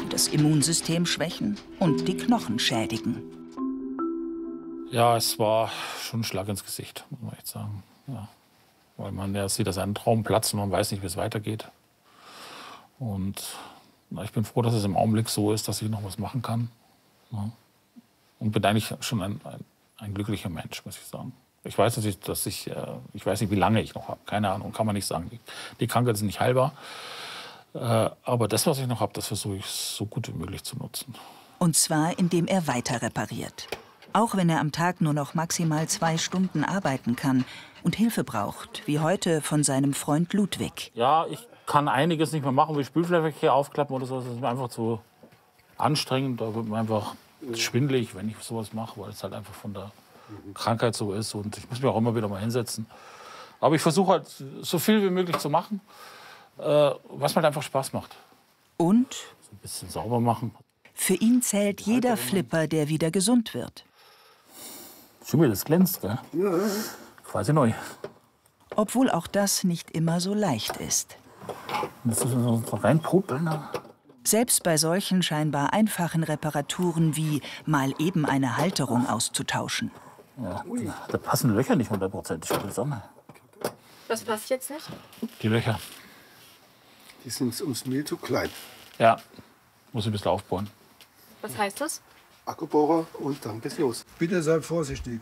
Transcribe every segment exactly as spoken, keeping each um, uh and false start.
die das Immunsystem schwächen und die Knochen schädigen. Ja, es war schon ein Schlag ins Gesicht, muss man echt sagen. Ja. Weil man ja sieht, dass ein Traum platzt und man weiß nicht, wie es weitergeht. Und na, ich bin froh, dass es im Augenblick so ist, dass ich noch was machen kann. Ja. Und bin eigentlich schon ein, ein, ein glücklicher Mensch, muss ich sagen. Ich weiß, dass ich, dass ich, äh, ich weiß nicht, wie lange ich noch habe. Keine Ahnung, kann man nicht sagen. Die, die Krankheit ist nicht heilbar. Äh, aber das, was ich noch habe, das versuche ich so gut wie möglich zu nutzen. Und zwar, indem er weiter repariert. Auch wenn er am Tag nur noch maximal zwei Stunden arbeiten kann und Hilfe braucht, wie heute von seinem Freund Ludwig. Ja, ich kann einiges nicht mehr machen, wie Spülfläche aufklappen oder so. Das ist mir einfach zu anstrengend. Da wird mir einfach schwindelig, wenn ich sowas mache, weil es halt einfach von der Krankheit so ist. Und ich muss mich auch immer wieder mal hinsetzen. Aber ich versuche halt so viel wie möglich zu machen, äh, was mir halt einfach Spaß macht. Und? So ein bisschen sauber machen. Für ihn zählt jeder Flipper, der wieder gesund wird. Schon wieder, das glänzt, gell? Ja. Quasi neu. Obwohl auch das nicht immer so leicht ist. Das ist so reinpopeln. Ne? Selbst bei solchen scheinbar einfachen Reparaturen wie mal eben eine Halterung auszutauschen. Ja, da passen Löcher nicht hundertprozentig. Was passt jetzt nicht? Die Löcher. Die sind ums Mehl zu klein. Ja, muss ich ein bisschen aufbauen. Was heißt das? Akkubohrer und dann geht's los. Bitte seid vorsichtig.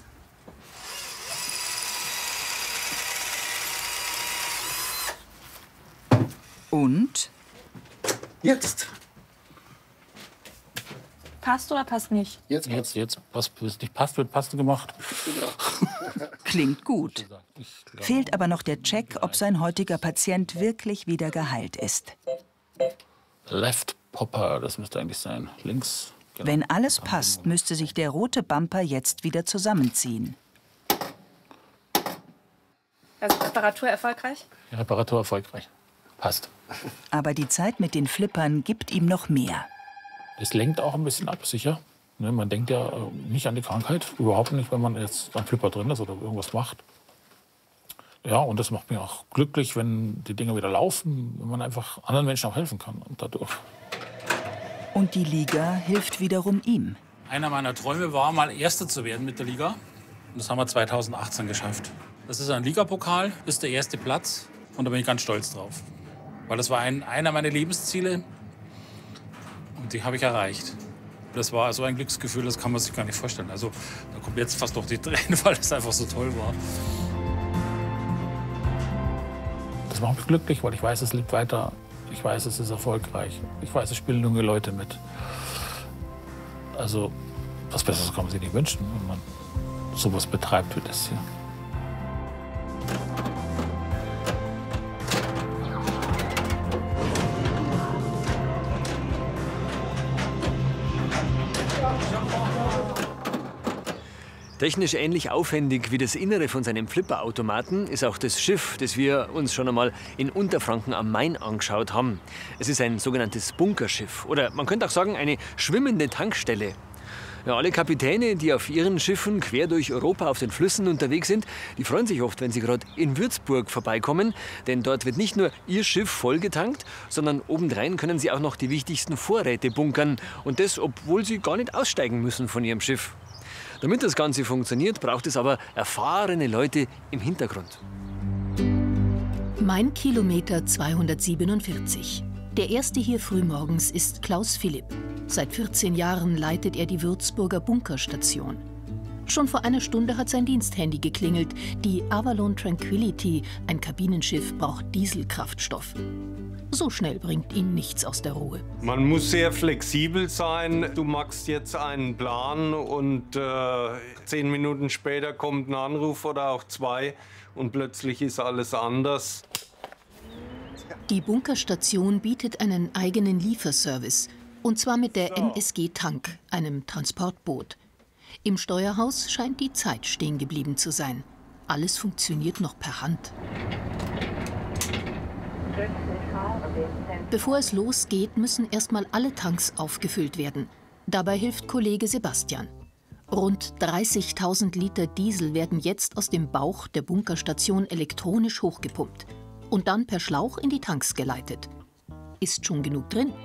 Und? Jetzt. Passt oder passt nicht? Jetzt, jetzt, jetzt. Was nicht passt, wird Paste gemacht. Klingt gut. Fehlt aber noch der Check, ob sein heutiger Patient wirklich wieder geheilt ist. Left Popper, das müsste eigentlich sein. Links. Genau. Wenn alles passt, müsste sich der rote Bumper jetzt wieder zusammenziehen. Also Reparatur erfolgreich? Die Reparatur erfolgreich. Passt. Aber die Zeit mit den Flippern gibt ihm noch mehr. Es lenkt auch ein bisschen ab, sicher. Ne, man denkt ja nicht an die Krankheit, überhaupt nicht, wenn man jetzt am Flipper drin ist oder irgendwas macht. Ja, und das macht mich auch glücklich, wenn die Dinge wieder laufen, wenn man einfach anderen Menschen auch helfen kann und dadurch. Und die Liga hilft wiederum ihm. Einer meiner Träume war, mal Erster zu werden mit der Liga. Und das haben wir zweitausendachtzehn geschafft. Das ist ein Ligapokal, ist der erste Platz. Und da bin ich ganz stolz drauf. Weil das war ein, einer meiner Lebensziele. Und die habe ich erreicht. Das war so ein Glücksgefühl, das kann man sich gar nicht vorstellen. Also da kommt jetzt fast noch die Tränen, weil das einfach so toll war. Das macht mich glücklich, weil ich weiß, es lebt weiter. Ich weiß, es ist erfolgreich. Ich weiß, es spielen junge Leute mit. Also, was Besseres kann man sich nicht wünschen, wenn man sowas betreibt wie das hier. Technisch ähnlich aufwendig wie das Innere von seinem Flipperautomaten ist auch das Schiff, das wir uns schon einmal in Unterfranken am Main angeschaut haben. Es ist ein sogenanntes Bunkerschiff oder man könnte auch sagen eine schwimmende Tankstelle. Ja, alle Kapitäne, die auf ihren Schiffen quer durch Europa auf den Flüssen unterwegs sind, die freuen sich oft, wenn sie gerade in Würzburg vorbeikommen. Denn dort wird nicht nur ihr Schiff vollgetankt, sondern obendrein können sie auch noch die wichtigsten Vorräte bunkern. Und das, obwohl sie gar nicht aussteigen müssen von ihrem Schiff. Damit das Ganze funktioniert, braucht es aber erfahrene Leute im Hintergrund. Mein Kilometer zweihundertsiebenundvierzig. Der erste hier frühmorgens ist Klaus Philipp. Seit vierzehn Jahren leitet er die Würzburger Bunkerstation. Schon vor einer Stunde hat sein Diensthandy geklingelt. Die Avalon Tranquility, ein Kabinenschiff, braucht Dieselkraftstoff. So schnell bringt ihn nichts aus der Ruhe. Man muss sehr flexibel sein. Du machst jetzt einen Plan und äh, zehn Minuten später kommt ein Anruf oder auch zwei und plötzlich ist alles anders. Die Bunkerstation bietet einen eigenen Lieferservice. Und zwar mit der M S G Tank, einem Transportboot. Im Steuerhaus scheint die Zeit stehen geblieben zu sein. Alles funktioniert noch per Hand. Bevor es losgeht, müssen erstmal alle Tanks aufgefüllt werden. Dabei hilft Kollege Sebastian. Rund dreißigtausend Liter Diesel werden jetzt aus dem Bauch der Bunkerstation elektronisch hochgepumpt und dann per Schlauch in die Tanks geleitet. Ist schon genug drin?